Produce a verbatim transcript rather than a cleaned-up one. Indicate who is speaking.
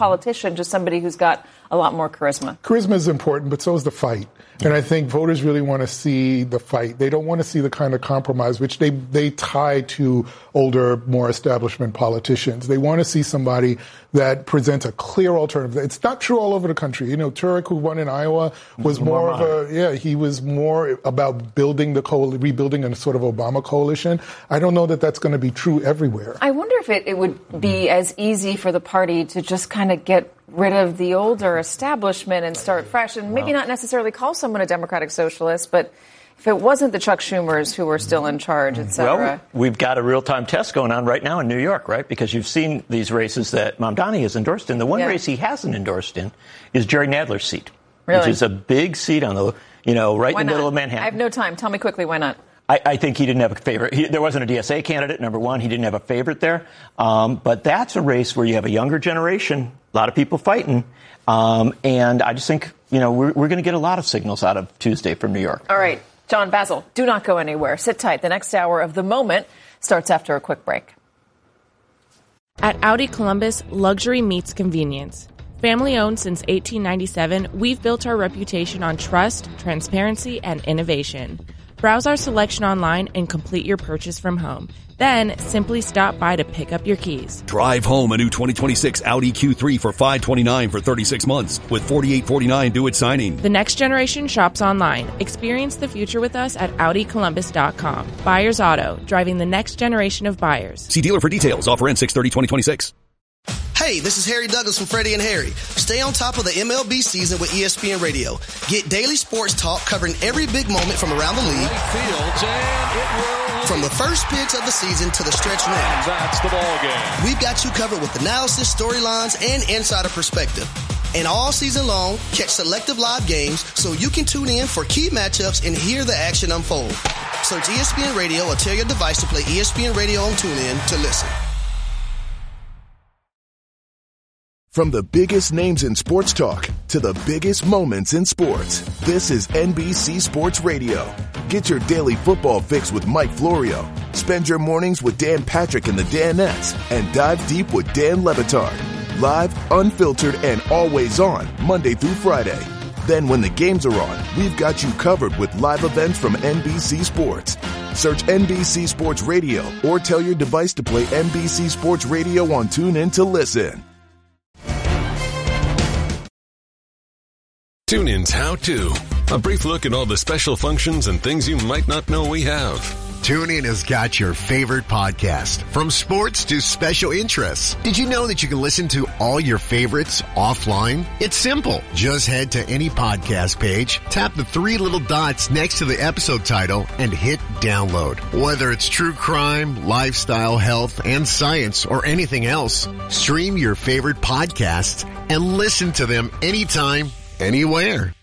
Speaker 1: politician, just somebody who's got a lot more charisma?
Speaker 2: Charisma is important, but so is the fight. And I think voters really want to see the fight. They don't want to see the kind of compromise which they, they tie to older, more establishment politicians. They want to see somebody that presents a clear alternative. It's not true all over the country. You know, Turek, who won in Iowa, was more, more of a, yeah, he was more about building the, coal, rebuilding a sort of Obama coalition. I don't know that that's going to be true everywhere.
Speaker 1: I wonder if it, it would be as easy for the party to just kind of get rid of the older establishment and start fresh, and maybe not necessarily call someone a Democratic Socialist, but if it wasn't the Chuck Schumers who were still in charge, et cetera.
Speaker 3: Well, we've got a real-time test going on right now in New York, right? Because you've seen these races that Mamdani has endorsed in. The one
Speaker 1: Yeah.
Speaker 3: race he hasn't endorsed in is Jerry Nadler's seat,
Speaker 1: Really?
Speaker 3: which is a big seat on the, you know, right
Speaker 1: Why
Speaker 3: in the middle
Speaker 1: not?
Speaker 3: of Manhattan.
Speaker 1: I have no time. Tell me quickly, why not?
Speaker 3: I, I think he didn't have a favorite. He, there wasn't a D S A candidate, number one. He didn't have a favorite there. Um, but that's a race where you have a younger generation, a lot of people fighting. Um, and I just think, you know, we're, we're going to get a lot of signals out of Tuesday from New York.
Speaker 1: All right. John Basil, do not go anywhere. Sit tight. The next hour of The Moment starts after a quick break.
Speaker 4: At Audi Columbus, luxury meets convenience. Family owned since eighteen ninety-seven, we've built our reputation on trust, transparency, and innovation. Browse our selection online and complete your purchase from home. Then simply stop by to pick up your keys.
Speaker 5: Drive home a new twenty twenty-six Audi Q three for five hundred twenty-nine dollars for thirty-six months with forty-eight forty-nine due at signing.
Speaker 4: The next generation shops online. Experience the future with us at Audi Columbus dot com. Buyers Auto, driving the next generation of buyers.
Speaker 5: See dealer for details. Offer ends six thirty twenty twenty-six.
Speaker 6: Hey, this is Harry Douglas from Freddie and Harry. Stay on top of the M L B season with E S P N Radio. Get daily sports talk covering every big moment from around the league.
Speaker 7: Fields, and it will.
Speaker 6: From the first pitch of the season to the stretch run.
Speaker 7: That's the ball game.
Speaker 6: We've got you covered with analysis, storylines, and insider perspective. And all season long, catch selective live games so you can tune in for key matchups and hear the action unfold. Search E S P N Radio or tell your device to play E S P N Radio on TuneIn to listen.
Speaker 8: From the biggest names in sports talk to the biggest moments in sports, this is N B C Sports Radio. Get your daily football fix with Mike Florio. Spend your mornings with Dan Patrick and the Danettes, and dive deep with Dan Le Batard. Live, unfiltered, and always on, Monday through Friday. Then when the games are on, we've got you covered with live events from N B C Sports. Search N B C Sports Radio or tell your device to play N B C Sports Radio on TuneIn to listen.
Speaker 9: TuneIn's How To. A brief look at all the special functions and things you might not know we have.
Speaker 10: TuneIn has got your favorite podcast, from sports to special interests. Did you know that you can listen to all your favorites offline? It's simple. Just head to any podcast page, tap the three little dots next to the episode title, and hit download. Whether it's true crime, lifestyle, health, and science, or anything else, stream your favorite podcasts and listen to them anytime, anywhere.